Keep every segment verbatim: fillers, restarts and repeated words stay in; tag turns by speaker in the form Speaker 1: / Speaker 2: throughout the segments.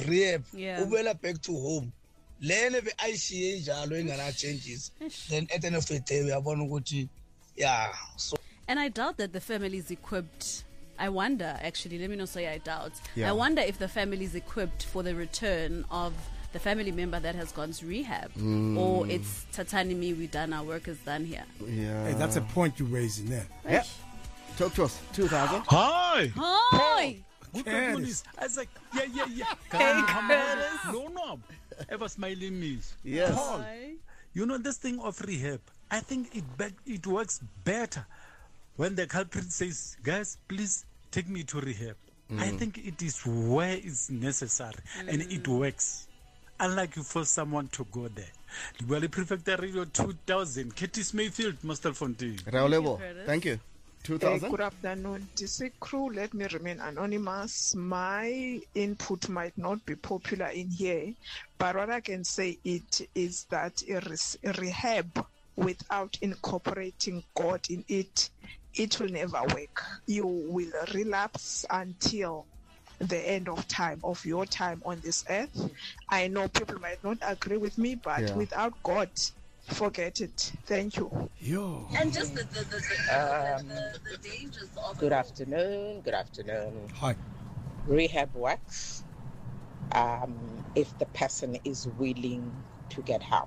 Speaker 1: rehab
Speaker 2: Yeah.
Speaker 1: ubuyela back to home lene be ayishiye njalo ingana changes then at the end of the day uyabona ukuthi yeah so
Speaker 2: And I doubt that the family is equipped. I wonder, actually, let me not say I doubt.
Speaker 3: Yeah.
Speaker 2: I wonder if the family is equipped for the return of the family member that has gone to rehab.
Speaker 3: Mm.
Speaker 2: Or it's Tatani me, we done, our work is done here.
Speaker 3: Yeah.
Speaker 4: Hey, that's a point you're raising there.
Speaker 3: Yeah. Talk to us. two thousand.
Speaker 5: Hi.
Speaker 2: Hi!
Speaker 5: Good
Speaker 4: Curtis.
Speaker 5: morning. I was like, yeah, yeah, yeah.
Speaker 2: Hey,
Speaker 5: Come
Speaker 2: Curtis.
Speaker 5: on. No, no. Ever smiling means.
Speaker 3: Yes.
Speaker 5: Paul,
Speaker 2: Hi.
Speaker 5: you know this thing of rehab. I think it be- it works better when the culprit says, guys, please take me to rehab. I think it is where it's necessary and it works. Unlike you force someone to go there. Well, Prefect Radio two thousand, Curtis Mayfield, Master Fontaine.
Speaker 3: Raulebo.
Speaker 2: Curtis.
Speaker 3: Thank you. two
Speaker 6: Uh,
Speaker 3: thousand.
Speaker 6: good afternoon, D C crew. Let me remain anonymous. My input might not be popular in here, but what I can say it is that a, res- a rehab without incorporating God in it, it will never work. You will relapse until the end of time, of your time on this earth. I know people might not agree with me, but
Speaker 3: Yeah.
Speaker 6: without God, forget it. Thank you.
Speaker 4: Yo.
Speaker 7: And just the the, the, the, the, the, the dangers of
Speaker 8: Good afternoon. Good afternoon.
Speaker 4: Hi.
Speaker 8: Rehab works um, if the person is willing to get help.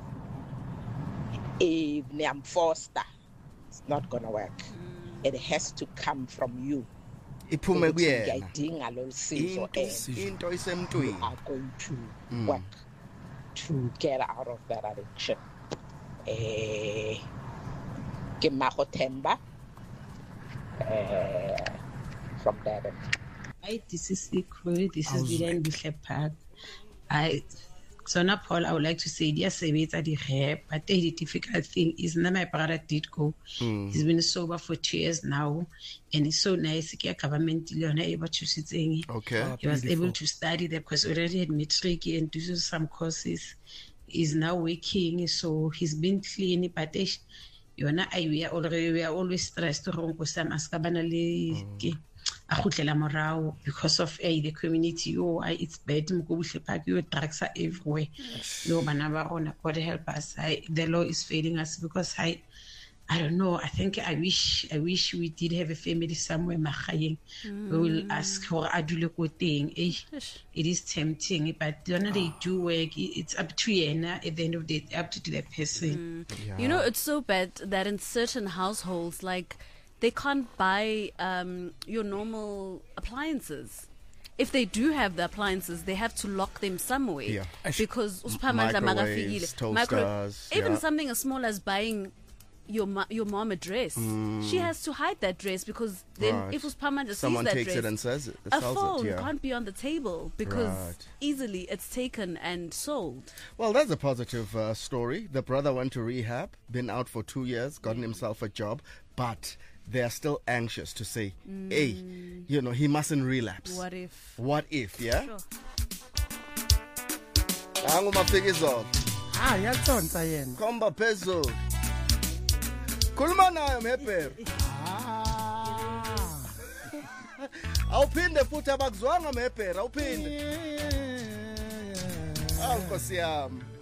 Speaker 8: If I'm forced, it's not going to work. It has to come from you.
Speaker 3: Iphume
Speaker 8: Ukuthi
Speaker 3: kuyena.
Speaker 8: ngiyayidinga lolu sizo
Speaker 3: Into
Speaker 8: and
Speaker 3: into
Speaker 8: you
Speaker 3: isemntwini.
Speaker 8: are going to
Speaker 3: Mm.
Speaker 8: work to get out of that addiction. Eh, ke Mago Themba, eh, from Durban.
Speaker 9: Hi, this is Ikru. This
Speaker 4: How's
Speaker 9: is Dylan Bushlepark. I, Sona Paul, I would like to say, yes, it's a rehab, but the difficult thing is that my brother did go. He's been sober for two years now, and it's so nice. The government able to sit in.
Speaker 3: Okay.
Speaker 9: He was
Speaker 4: Beautiful.
Speaker 9: able to study there because already had matric and do some courses. He's now working, so he's been clean, but eh, you know, I we are already we are always stressed to run because I'm asking a khutlela morao because of eh, the community. Oh, I, it's bad. Mukubushepark, you drugs are everywhere. No, bana ba rona, God help us. I, the law is failing us because I, I don't know. I think I wish, I wish we did have a family somewhere. Mahayeng, we will ask for adule ko teng. Eh, it is tempting, but when they do work, it- it's up to you. Na, at the end of the day, up to the person.
Speaker 2: You know, it's so bad that in certain households, like, they can't buy um, your normal appliances. If they do have the appliances, they have to lock them somewhere.
Speaker 3: Yeah.
Speaker 2: Because usiphamandla
Speaker 3: Microwaves,
Speaker 2: makafikile. Micro-
Speaker 3: toasters,
Speaker 2: even
Speaker 3: yeah.
Speaker 2: something as small as buying your ma- your mom a dress. She has to hide that dress because then
Speaker 3: Right.
Speaker 2: if usiphamandla sees
Speaker 3: Someone
Speaker 2: that
Speaker 3: takes
Speaker 2: dress,
Speaker 3: it and says it.
Speaker 2: a
Speaker 3: sells
Speaker 2: phone
Speaker 3: it, yeah.
Speaker 2: can't be on the table because
Speaker 3: Right.
Speaker 2: easily it's taken and sold.
Speaker 3: Well, that's a positive uh, story. The brother went to rehab, been out for two years, gotten himself a job, but they are still anxious to say, hey, you know, he mustn't relapse.
Speaker 2: What if?
Speaker 3: What if, yeah?
Speaker 2: Sure.
Speaker 3: Nangu mafikizolo.
Speaker 4: Ah, yatsonta yena.
Speaker 3: Komba phezulu. Khuluma nayo mhebhero.
Speaker 4: Ah.
Speaker 3: Awuphinde futhi abakuzwanga mhebhero, awuphinde.
Speaker 4: Yeah.
Speaker 3: Awu Nkosi yami.